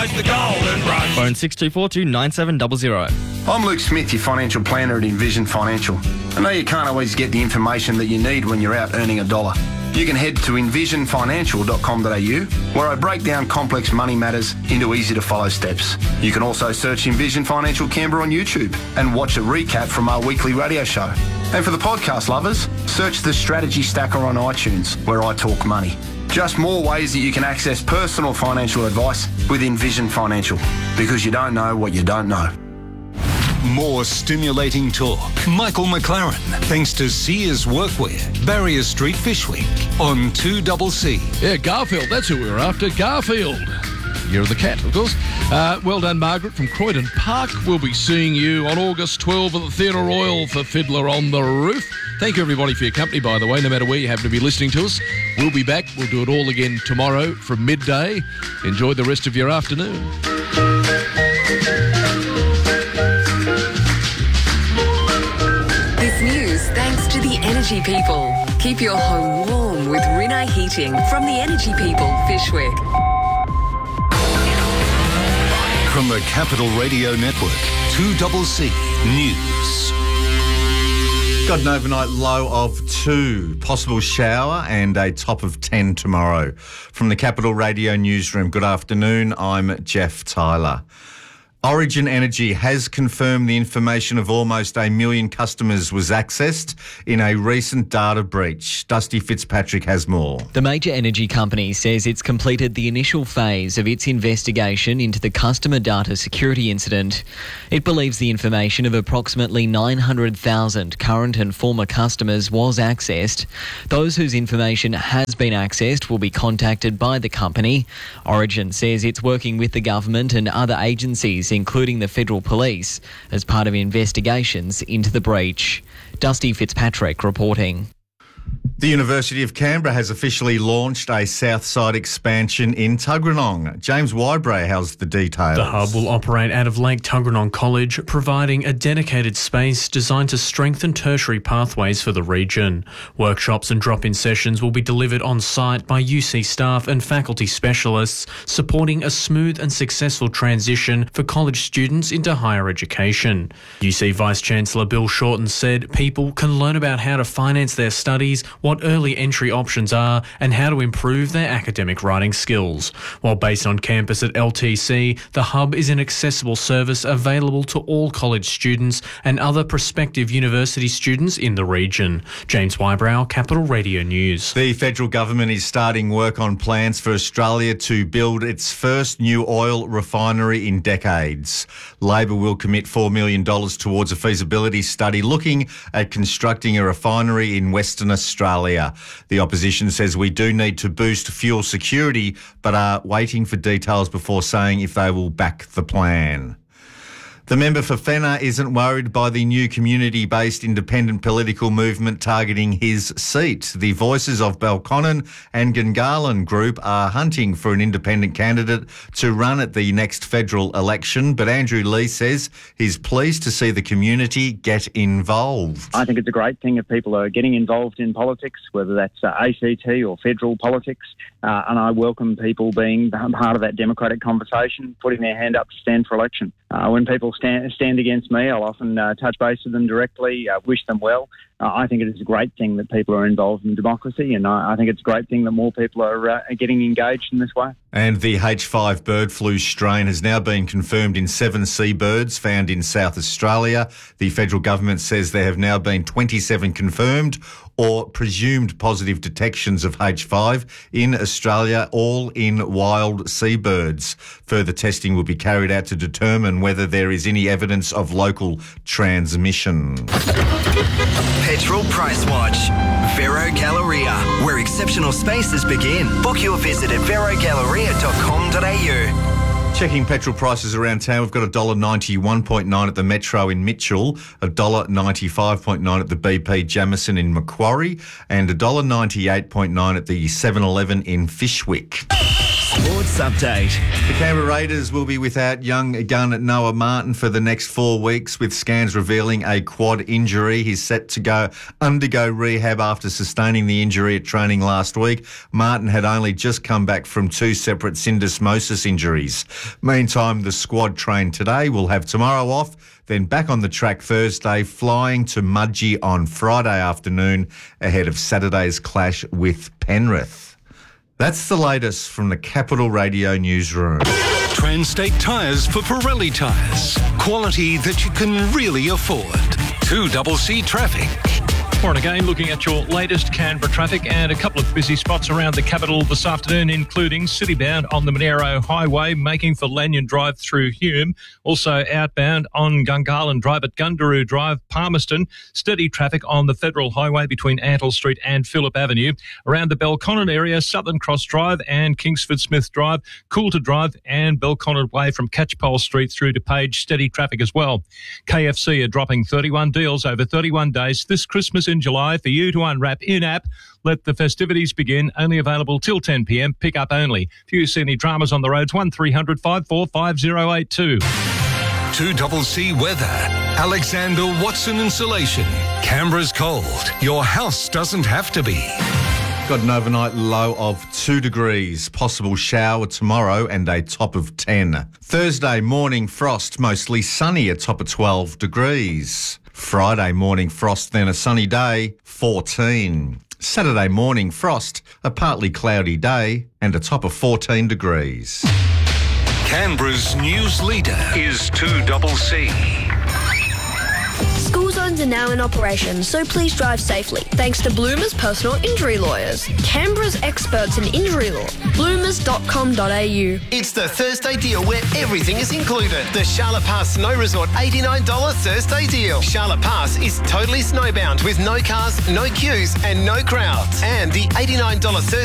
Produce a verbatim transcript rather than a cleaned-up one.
Rise the golden rush. Phone six two four two nine seven zero zero. I'm Luke Smith, your financial planner at Envision Financial. I know you can't always get the information that you need when you're out earning a dollar. You can head to envision financial dot com dot a u, where I break down complex money matters into easy-to-follow steps. You can also search Envision Financial Canberra on YouTube and watch a recap from our weekly radio show. And for the podcast lovers, search the Strategy Stacker on iTunes, where I talk money. Just more ways that you can access personal financial advice with Envision Financial, because you don't know what you don't know. More stimulating talk. Michael McLaren, thanks to Sears Workwear, Barrier Street, Fishwick, on two C C. Yeah, Garfield, that's who we were after, Garfield. Year of the Cat, of course. Uh, well done, Margaret from Croydon Park. We'll be seeing you on August twelfth at the Theatre Royal for Fiddler on the Roof. Thank you, everybody, for your company, by the way, no matter where you happen to be listening to us. We'll be back. We'll do it all again tomorrow from midday. Enjoy the rest of your afternoon. This news thanks to the Energy People. Keep your home warm with Rinnai Heating from the Energy People, Fishwick. From the Capital Radio Network, two C C News. Got an overnight low of two, possible shower and a top of ten tomorrow. From the Capital Radio Newsroom, good afternoon, I'm Jeff Tyler. Origin Energy has confirmed the information of almost a million customers was accessed in a recent data breach. Dusty Fitzpatrick has more. The major energy company says it's completed the initial phase of its investigation into the customer data security incident. It believes the information of approximately nine hundred thousand current and former customers was accessed. Those whose information has been accessed will be contacted by the company. Origin says it's working with the government and other agencies, including the Federal Police, as part of investigations into the breach. Dusty Fitzpatrick reporting. The University of Canberra has officially launched a Southside expansion in Tuggeranong. James Wybray has the details. The hub will operate out of Lake Tuggeranong College, providing a dedicated space designed to strengthen tertiary pathways for the region. Workshops and drop-in sessions will be delivered on site by U C staff and faculty specialists, supporting a smooth and successful transition for college students into higher education. U C Vice-Chancellor Bill Shorten said people can learn about how to finance their studies, what early entry options are, and how to improve their academic writing skills. While based on campus at L T C, the hub is an accessible service available to all college students and other prospective university students in the region. James Wybrow, Capital Radio News. The federal government is starting work on plans for Australia to build its first new oil refinery in decades. Labor will commit four million dollars towards a feasibility study looking at constructing a refinery in Western Australia. The opposition says we do need to boost fuel security, but are waiting for details before saying if they will back the plan. The member for Fenner isn't worried by the new community-based independent political movement targeting his seat. The voices of Belconnen and Gungahlin Group are hunting for an independent candidate to run at the next federal election, but Andrew Lee says he's pleased to see the community get involved. I think it's a great thing if people are getting involved in politics, whether that's uh, A C T or federal politics, uh, and I welcome people being part of that democratic conversation, putting their hand up to stand for election. Uh, when people stand, stand against me, I'll often uh, touch base with them directly, uh, wish them well. Uh, I think it is a great thing that people are involved in democracy, and I, I think it's a great thing that more people are uh, getting engaged in this way. And the H five bird flu strain has now been confirmed in seven seabirds found in South Australia. The federal government says there have now been twenty-seven confirmed or presumed positive detections of H five in Australia, all in wild seabirds. Further testing will be carried out to determine whether there is any evidence of local transmission. Petrol Price Watch. Vero Galleria, where exceptional spaces begin. Book your visit at vero galleria dot com dot a u. Checking petrol prices around town, we've got one dollar ninety-one point nine at the Metro in Mitchell, one dollar ninety-five point nine at the B P Jamison in Macquarie, and one dollar ninety-eight point nine at the seven eleven in Fishwick. Sports Update. The Canberra Raiders will be without young gun Noah Martin for the next four weeks, with scans revealing a quad injury. He's set to go undergo rehab after sustaining the injury at training last week. Martin had only just come back from two separate syndesmosis injuries. Meantime, the squad trained today, will have tomorrow off, then back on the track Thursday, flying to Mudgee on Friday afternoon ahead of Saturday's clash with Penrith. That's the latest from the Capital Radio newsroom. Transtate Tyres for Pirelli tyres. Quality that you can really afford. two C C Traffic. Morning again, looking at your latest Canberra traffic and a couple of busy spots around the capital this afternoon, including citybound on the Monero Highway, making for Lanyon Drive through Hume. Also outbound on Gungahlin Drive at Gundaroo Drive, Palmerston. Steady traffic on the Federal Highway between Antle Street and Phillip Avenue. Around the Belconnen area, Southern Cross Drive and Kingsford Smith Drive, Coulter Drive and Belconnen Way from Catchpole Street through to Page. Steady traffic as well. K F C are dropping thirty-one deals over thirty-one days this Christmas in July for you to unwrap in-app. Let the festivities begin. Only available till ten p.m. Pick up only. If you see any dramas on the roads, one three hundred five four five zero eight two. two C C Weather. Alexander Watson Insulation. Canberra's cold. Your house doesn't have to be. Got an overnight low of two degrees. Possible shower tomorrow and a top of ten. Thursday morning frost, mostly sunny, a top of twelve degrees. Friday morning frost, then a sunny day, fourteen. Saturday morning frost, a partly cloudy day and a top of fourteen degrees. Canberra's news leader is two C C. School zones are now in operation, so please drive safely. Thanks to Bloomers Personal Injury Lawyers, Canberra's experts in injury law. bloomers dot com dot a u. It's the Thursday deal where everything is included. The Charlotte Pass Snow Resort eighty-nine dollars Thursday deal. Charlotte Pass is totally snowbound with no cars, no queues and no crowds. And the eighty-nine dollars Thursday